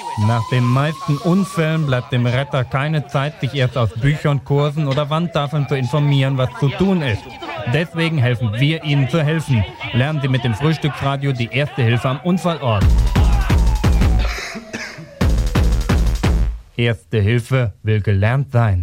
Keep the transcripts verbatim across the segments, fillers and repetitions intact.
Nach den meisten Unfällen bleibt dem Retter keine Zeit, sich erst aus Büchern, Kursen oder Wandtafeln zu informieren, was zu tun ist. Deswegen helfen wir Ihnen zu helfen. Lernen Sie mit dem Frühstücksradio die Erste Hilfe am Unfallort. Erste Hilfe will gelernt sein.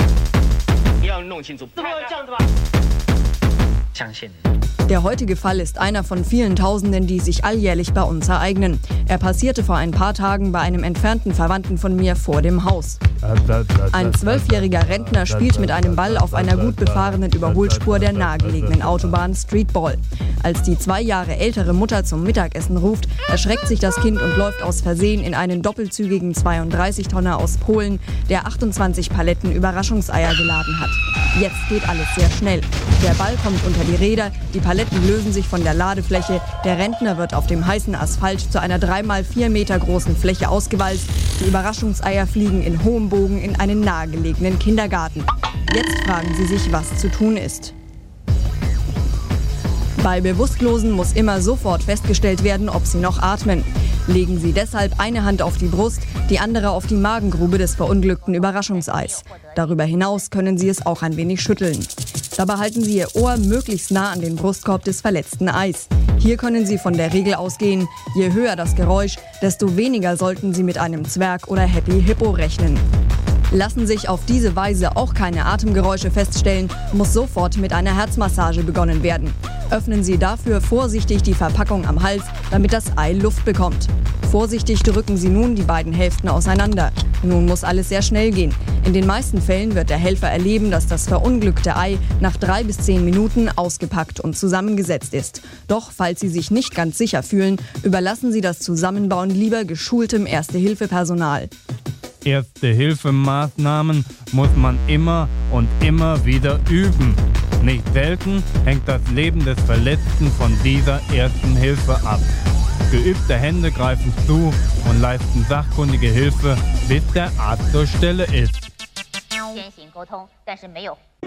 Der heutige Fall ist einer von vielen Tausenden, die sich alljährlich bei uns ereignen. Er passierte vor ein paar Tagen bei einem entfernten Verwandten von mir vor dem Haus. Ein zwölfjähriger Rentner spielt mit einem Ball auf einer gut befahrenen Überholspur der nahegelegenen Autobahn Streetball. Als die zwei Jahre ältere Mutter zum Mittagessen ruft, erschreckt sich das Kind und läuft aus Versehen in einen doppelzügigen zweiunddreißig Tonner aus Polen, der achtundzwanzig Paletten Überraschungseier geladen hat. Jetzt geht alles sehr schnell. Der Ball kommt unter die Räder, die Paletten lösen sich von der Ladefläche, der Rentner wird auf dem heißen Asphalt zu einer drei mal vier Meter großen Fläche ausgewalzt, die Überraschungseier fliegen in hohem Bogen in einen nahegelegenen Kindergarten. Jetzt fragen Sie sich, was zu tun ist. Bei Bewusstlosen muss immer sofort festgestellt werden, ob sie noch atmen. Legen Sie deshalb eine Hand auf die Brust, die andere auf die Magengrube des verunglückten Überraschungseis. Darüber hinaus können Sie es auch ein wenig schütteln. Dabei halten Sie Ihr Ohr möglichst nah an den Brustkorb des verletzten Eis. Hier können Sie von der Regel ausgehen, je höher das Geräusch, desto weniger sollten Sie mit einem Zwerg oder Happy Hippo rechnen. Lassen sich auf diese Weise auch keine Atemgeräusche feststellen, muss sofort mit einer Herzmassage begonnen werden. Öffnen Sie dafür vorsichtig die Verpackung am Hals, damit das Ei Luft bekommt. Vorsichtig drücken Sie nun die beiden Hälften auseinander. Nun muss alles sehr schnell gehen. In den meisten Fällen wird der Helfer erleben, dass das verunglückte Ei nach drei bis zehn Minuten ausgepackt und zusammengesetzt ist. Doch falls Sie sich nicht ganz sicher fühlen, überlassen Sie das Zusammenbauen lieber geschultem Erste-Hilfe-Personal. Erste-Hilfe-Maßnahmen muss man immer und immer wieder üben. Nicht selten hängt das Leben des Verletzten von dieser ersten Hilfe ab. Geübte Hände greifen zu und leisten sachkundige Hilfe, bis der Arzt zur Stelle ist.